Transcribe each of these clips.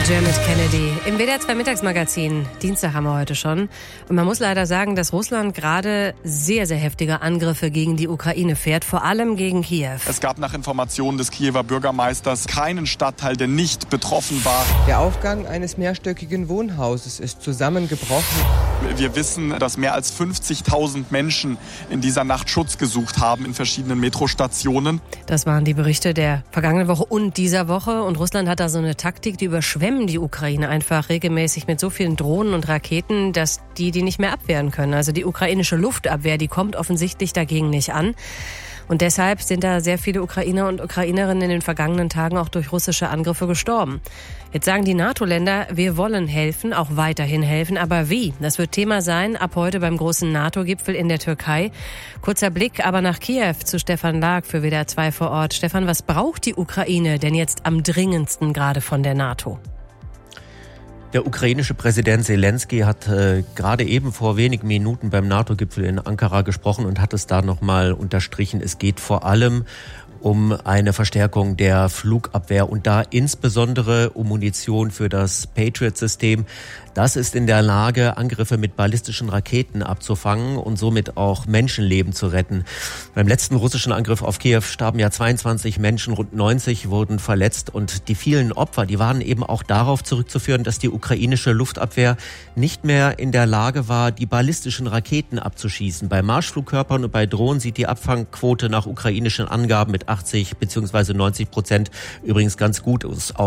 Dermot Kennedy im WDR 2 Mittagsmagazin. Dienstag haben wir heute schon. Und man muss leider sagen, dass Russland gerade sehr, sehr heftige Angriffe gegen die Ukraine fährt, vor allem gegen Kiew. Es gab nach Informationen des Kiewer Bürgermeisters keinen Stadtteil, der nicht betroffen war. Der Aufgang eines mehrstöckigen Wohnhauses ist zusammengebrochen. Wir wissen, dass mehr als 50.000 Menschen in dieser Nacht Schutz gesucht haben in verschiedenen Metrostationen. Das waren die Berichte der vergangenen Woche und dieser Woche. Und Russland hat da so eine Taktik, die überschwemmen die Ukraine einfach regelmäßig mit so vielen Drohnen und Raketen, dass die nicht mehr abwehren können. Also die ukrainische Luftabwehr, die kommt offensichtlich dagegen nicht an. Und deshalb sind da sehr viele Ukrainer und Ukrainerinnen in den vergangenen Tagen auch durch russische Angriffe gestorben. Jetzt sagen die NATO-Länder, wir wollen helfen, auch weiterhin helfen. Aber wie? Das wird Thema sein ab heute beim großen NATO-Gipfel in der Türkei. Kurzer Blick aber nach Kiew zu Stefan Lag für WDR 2 vor Ort. Stefan, was braucht die Ukraine denn jetzt am dringendsten gerade von der NATO? Der ukrainische Präsident Zelensky hat gerade eben vor wenigen Minuten beim NATO-Gipfel in Ankara gesprochen und hat es da nochmal unterstrichen. Es geht vor allem um eine Verstärkung der Flugabwehr und da insbesondere um Munition für das Patriot-System. Das ist in der Lage, Angriffe mit ballistischen Raketen abzufangen und somit auch Menschenleben zu retten. Beim letzten russischen Angriff auf Kiew starben ja 22 Menschen, rund 90 wurden verletzt und die vielen Opfer, die waren eben auch darauf zurückzuführen, dass die ukrainische Luftabwehr nicht mehr in der Lage war, die ballistischen Raketen abzuschießen. Bei Marschflugkörpern und bei Drohnen sieht die Abfangquote nach ukrainischen Angaben mit 80 bzw. 90% übrigens ganz gut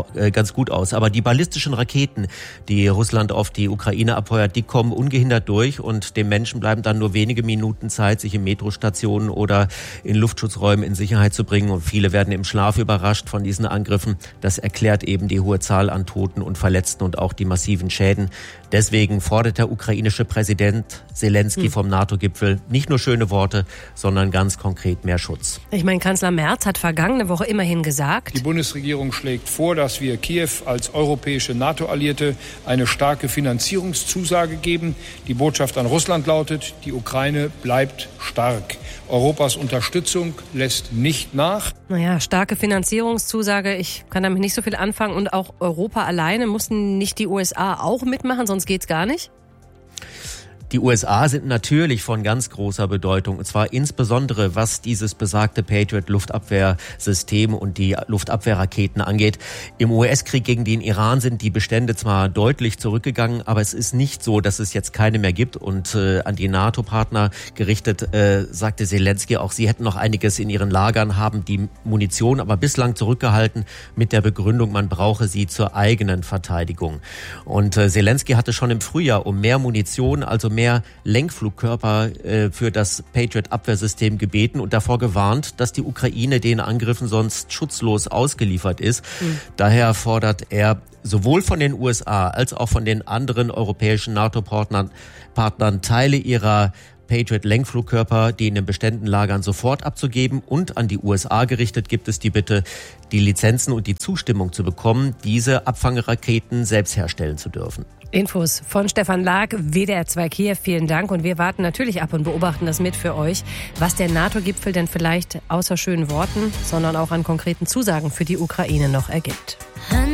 aus. Aber die ballistischen Raketen, die Russland auf die Ukraine abfeuert, die kommen ungehindert durch und den Menschen bleiben dann nur wenige Minuten Zeit, sich in Metrostationen oder in Luftschutzräumen in Sicherheit zu bringen. Und viele werden im Schlaf überrascht von diesen Angriffen. Das erklärt eben die hohe Zahl an Toten und Verletzten und auch die massiven Schäden. Deswegen fordert der ukrainische Präsident Zelensky vom NATO-Gipfel nicht nur schöne Worte, sondern ganz konkret mehr Schutz. Ich meine, Kanzler Merz hat vergangene Woche immerhin gesagt, die Bundesregierung schlägt vor, dass wir Kiew als europäische NATO-Alliierte eine starke Finanzierungszusage geben. Die Botschaft an Russland lautet, die Ukraine bleibt stark. Europas Unterstützung lässt nicht nach. Naja, starke Finanzierungszusage, ich kann damit nicht so viel anfangen. Und auch Europa alleine, mussten nicht die USA auch mitmachen, sonst geht's gar nicht? Die USA sind natürlich von ganz großer Bedeutung, und zwar insbesondere was dieses besagte Patriot-Luftabwehrsystem und die Luftabwehrraketen angeht. Im US-Krieg gegen den Iran sind die Bestände zwar deutlich zurückgegangen, aber es ist nicht so, dass es jetzt keine mehr gibt. Und an die NATO-Partner gerichtet sagte Zelensky, auch sie hätten noch einiges in ihren Lagern, haben die Munition aber bislang zurückgehalten mit der Begründung, man brauche sie zur eigenen Verteidigung. Und Zelensky hatte schon im Frühjahr um mehr Munition, also mehr Lenkflugkörper für das Patriot-Abwehrsystem gebeten und davor gewarnt, dass die Ukraine den Angriffen sonst schutzlos ausgeliefert ist. Daher fordert er sowohl von den USA als auch von den anderen europäischen NATO-Partnern Teile ihrer Patriot-Lenkflugkörper, die in den Beständen lagern, sofort abzugeben. Und an die USA gerichtet gibt es die Bitte, die Lizenzen und die Zustimmung zu bekommen, diese Abfangeraketen selbst herstellen zu dürfen. Infos von Stefan Lag, WDR 2 Kiew, vielen Dank. Und wir warten natürlich ab und beobachten das mit für euch, was der NATO-Gipfel denn vielleicht außer schönen Worten, sondern auch an konkreten Zusagen für die Ukraine noch ergibt.